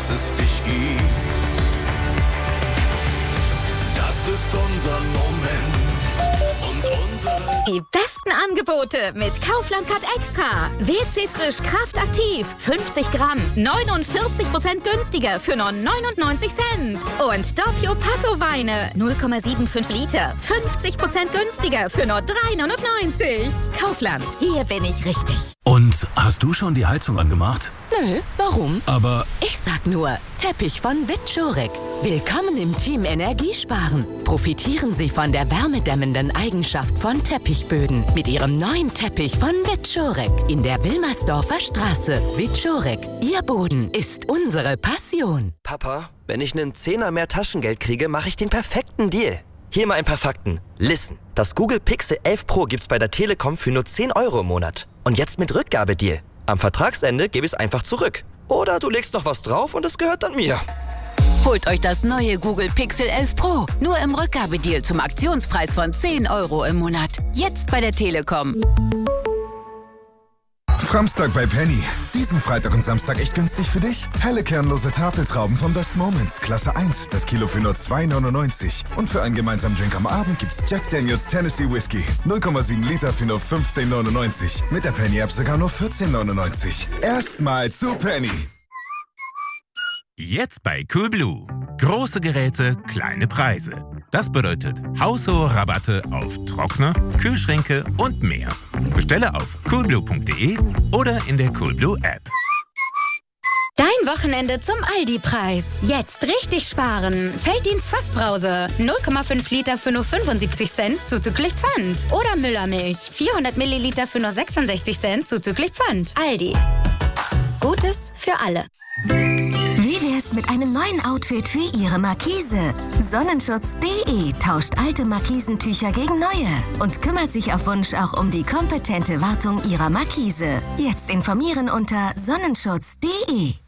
dass es dich gibt. Das ist unser Moment und unsere... Die besten Angebote mit Kaufland Cut Extra. WC Frisch Kraftaktiv. 50 Gramm. 49% günstiger für nur 99 Cent. Und Doppio Passo Weine. 0,75 Liter. 50% günstiger für nur 3,99. Kaufland. Hier bin ich richtig. Und hast du schon die Heizung angemacht? Nö, warum? Aber... Ich sag nur, Teppich von Witschorek. Willkommen im Team Energiesparen. Profitieren Sie von der wärmedämmenden Eigenschaft von Teppichböden mit Ihrem neuen Teppich von Witschorek in der Wilmersdorfer Straße. Witschorek, Ihr Boden ist unsere Passion. Papa, wenn ich einen Zehner mehr Taschengeld kriege, mache ich den perfekten Deal. Hier mal ein paar Fakten. Listen, das Google Pixel 11 Pro gibt's bei der Telekom für nur 10 € im Monat. Und jetzt mit Rückgabedeal. Am Vertragsende gebe ich es einfach zurück. Oder du legst noch was drauf und es gehört dann mir. Holt euch das neue Google Pixel 11 Pro. Nur im Rückgabedeal zum Aktionspreis von 10 € im Monat. Jetzt bei der Telekom. Framstag bei Penny. Diesen Freitag und Samstag echt günstig für dich. Helle kernlose Tafeltrauben von Best Moments, Klasse 1, das Kilo für nur 2,99. Und für einen gemeinsamen Drink am Abend gibt's Jack Daniels Tennessee Whiskey. 0,7 Liter für nur 15,99. Mit der Penny-App sogar nur 14,99. Erstmal zu Penny. Jetzt bei Coolblue. Große Geräte, kleine Preise. Das bedeutet haushohe Rabatte auf Trockner, Kühlschränke und mehr. Bestelle auf coolblue.de oder in der Coolblue App. Dein Wochenende zum Aldi-Preis. Jetzt richtig sparen. Felddienst Fassbrause. 0,5 Liter für nur 75 Cent zuzüglich Pfand. Oder Müllermilch. 400 Milliliter für nur 66 Cent zuzüglich Pfand. Aldi. Gutes für alle. Wie wär's mit einem neuen Outfit für Ihre Markise? Sonnenschutz.de tauscht alte Markisentücher gegen neue und kümmert sich auf Wunsch auch um die kompetente Wartung Ihrer Markise. Jetzt informieren unter Sonnenschutz.de.